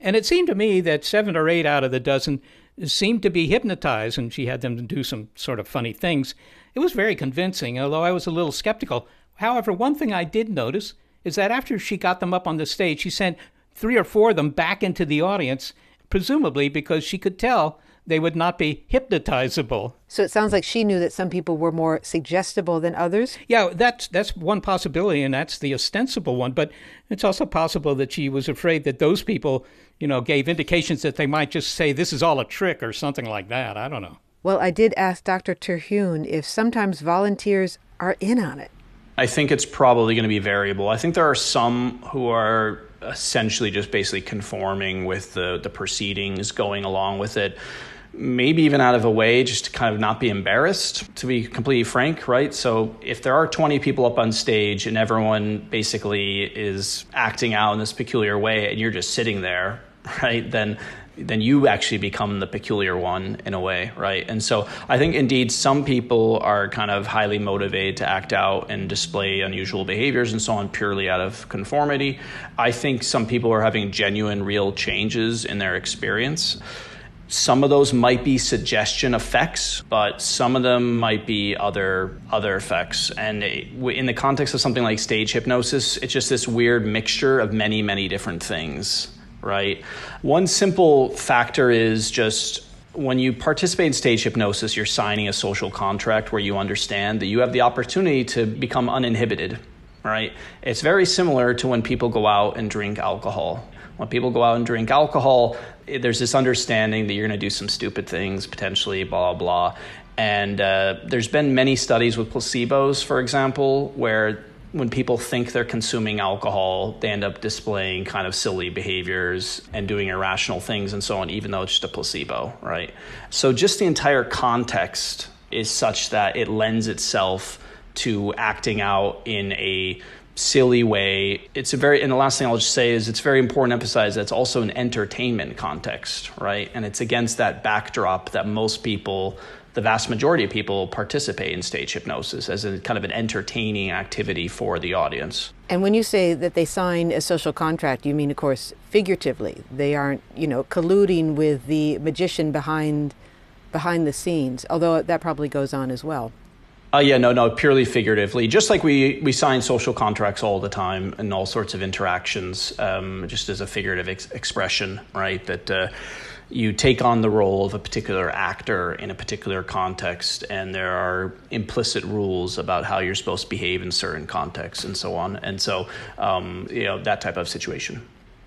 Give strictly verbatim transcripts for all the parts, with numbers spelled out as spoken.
And it seemed to me that seven or eight out of the dozen seemed to be hypnotized, and she had them to do some sort of funny things. It was very convincing, although I was a little skeptical. However, one thing I did notice is that after she got them up on the stage, she sent three or four of them back into the audience, presumably because she could tell they would not be hypnotizable. So it sounds like she knew that some people were more suggestible than others? Yeah, that's that's one possibility, and that's the ostensible one. But it's also possible that she was afraid that those people, you know, gave indications that they might just say this is all a trick or something like that. I don't know. Well, I did ask Doctor Terhune if sometimes volunteers are in on it. I think it's probably going to be variable. I think there are some who are essentially just basically conforming with the, the proceedings, going along with it, maybe even out of a way just to kind of not be embarrassed, to be completely frank, right? So if there are twenty people up on stage and everyone basically is acting out in this peculiar way and you're just sitting there, right, then then you actually become the peculiar one in a way, right? And so I think indeed some people are kind of highly motivated to act out and display unusual behaviors and so on purely out of conformity. I think some people are having genuine, real changes in their experience. Some of those might be suggestion effects, but some of them might be other other effects. And in the context of something like stage hypnosis, it's just this weird mixture of many, many different things. Right. One simple factor is just when you participate in stage hypnosis, you're signing a social contract where you understand that you have the opportunity to become uninhibited. Right. It's very similar to when people go out and drink alcohol. When people go out and drink alcohol, there's this understanding that you're going to do some stupid things, potentially, blah, blah, blah. And uh, there's been many studies with placebos, for example, where when people think they're consuming alcohol, they end up displaying kind of silly behaviors and doing irrational things and so on, even though it's just a placebo, right? So just the entire context is such that it lends itself to acting out in a silly way. It's a very, and the last thing I'll just say is it's very important to emphasize that it's also an entertainment context, right? And it's against that backdrop that most people, the vast majority of people, participate in stage hypnosis as a kind of an entertaining activity for the audience. And when you say that they sign a social contract, you mean, of course, figuratively. They aren't, you know, colluding with the magician behind behind the scenes, although that probably goes on as well. Uh, yeah, no, no, purely figuratively. Just like we, we sign social contracts all the time in all sorts of interactions, um, just as a figurative ex- expression, right? That uh, you take on the role of a particular actor in a particular context, and there are implicit rules about how you're supposed to behave in certain contexts and so on. And so, um, you know, that type of situation.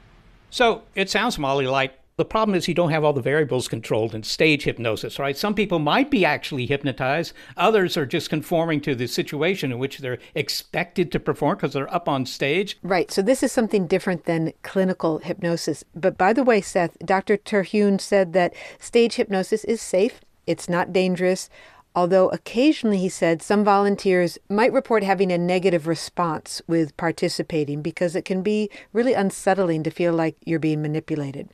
So it sounds, Molly, like the problem is you don't have all the variables controlled in stage hypnosis, right? Some people might be actually hypnotized. Others are just conforming to the situation in which they're expected to perform because they're up on stage. Right. So this is something different than clinical hypnosis. But by the way, Seth, Doctor Terhune said that stage hypnosis is safe. It's not dangerous. Although occasionally, he said, some volunteers might report having a negative response with participating because it can be really unsettling to feel like you're being manipulated.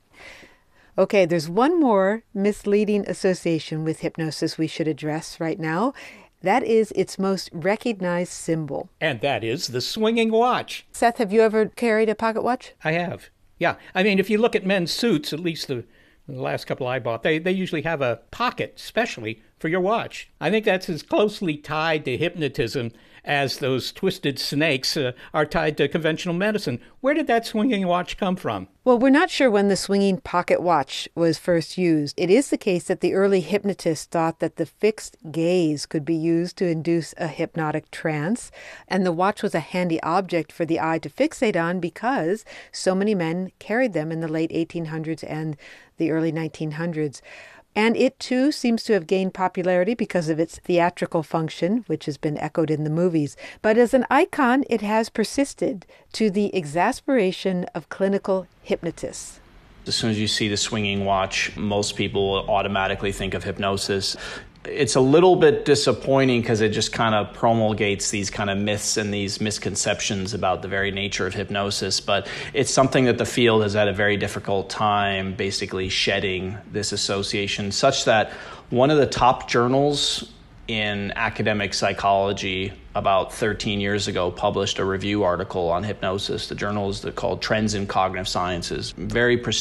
Okay, there's one more misleading association with hypnosis we should address right now. That is its most recognized symbol. And that is the swinging watch. Seth, have you ever carried a pocket watch? I have. Yeah. I mean, if you look at men's suits, at least the, the last couple I bought, they, they usually have a pocket specially for your watch. I think that's as closely tied to hypnotism as those twisted snakes uh, are tied to conventional medicine. Where did that swinging watch come from? Well, we're not sure when the swinging pocket watch was first used. It is the case that the early hypnotists thought that the fixed gaze could be used to induce a hypnotic trance, and the watch was a handy object for the eye to fixate on because so many men carried them in the late eighteen hundreds and the early nineteen hundreds. And it, too, seems to have gained popularity because of its theatrical function, which has been echoed in the movies. But as an icon, it has persisted to the exasperation of clinical hypnotists. As soon as you see the swinging watch, most people automatically think of hypnosis. It's a little bit disappointing because it just kind of promulgates these kind of myths and these misconceptions about the very nature of hypnosis. But it's something that the field has had a very difficult time basically shedding this association, such that one of the top journals in academic psychology about thirteen years ago published a review article on hypnosis. The journal is called Trends in Cognitive Sciences. Very